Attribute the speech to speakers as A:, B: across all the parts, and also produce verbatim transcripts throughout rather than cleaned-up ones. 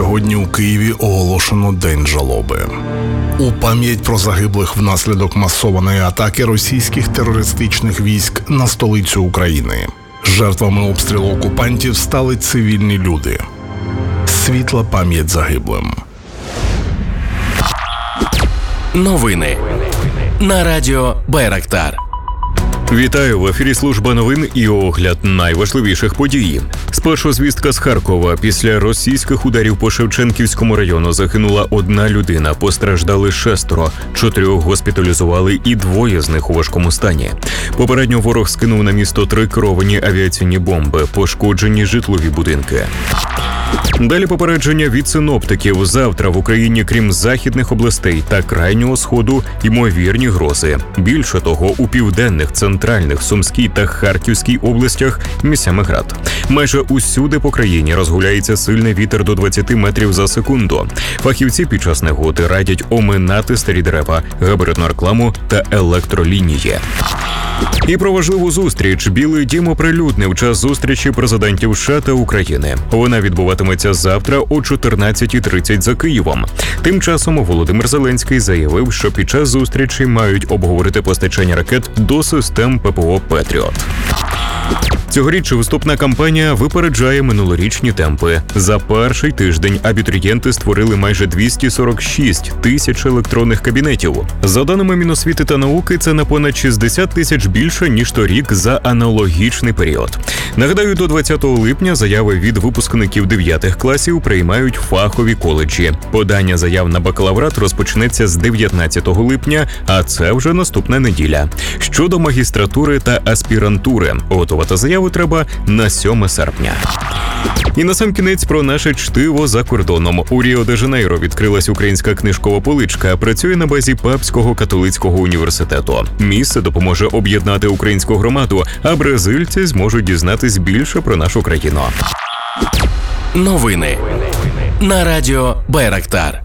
A: Сьогодні у Києві оголошено День жалоби. У пам'ять про загиблих внаслідок масованої атаки російських терористичних військ на столицю України. Жертвами обстрілу окупантів стали цивільні люди. Світла пам'ять загиблим.
B: Новини на радіо Байрактар.
C: Вітаю, в ефірі служба новин і огляд найважливіших подій. Спершу звістка з Харкова. Після російських ударів по Шевченківському району загинула одна людина, постраждали шестеро, чотирьох госпіталізували і двоє з них у важкому стані. Попередньо ворог скинув на місто три керовані авіаційні бомби, пошкоджені житлові будинки. Далі попередження від синоптиків. Завтра в Україні, крім західних областей та крайнього сходу, ймовірні грози. Більше того, у південних, центральних, Сумській та Харківській областях місцями град. Майже усюди по країні розгуляється сильний вітер до двадцяти метрів за секунду. Фахівці під час негоди радять оминати старі дерева, габаритну рекламу та електролінії. І про важливу зустріч. Білий дім оприлюднив час зустрічі президентів США та України. Вона відбуватиметься завтра о чотирнадцятій тридцять за Києвом. Тим часом Володимир Зеленський заявив, що під час зустрічі мають обговорити постачання ракет до систем ППО «Петріот». Цьогоріч вступна кампанія випереджає минулорічні темпи. За перший тиждень абітурієнти створили майже двісті сорок шість тисяч електронних кабінетів. За даними Міносвіти та науки, це на понад шістдесят тисяч більше, ніж торік за аналогічний період. Нагадаю, до двадцятого липня заяви від випускників дев'ятих класів приймають фахові коледжі. Подання заяв на бакалаврат розпочнеться з дев'ятнадцятого липня, а це вже наступна неділя. Щодо магістратури та аспірантури, готувати заяву треба на сьоме серпня. І насамкінець про наше чтиво за кордоном. У Ріо-де-Жанейро відкрилась українська книжкова поличка, працює на базі Папського католицького університету. Місце допоможе об'єднати українську громаду, а бразильці зможуть дізнатись більше про нашу країну.
B: Новини на радіо Байрактар.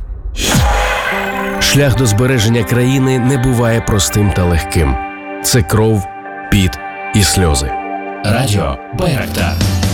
B: Шлях до збереження країни не буває простим та легким. Це кров, піт і сльози. Радіо Байрактар.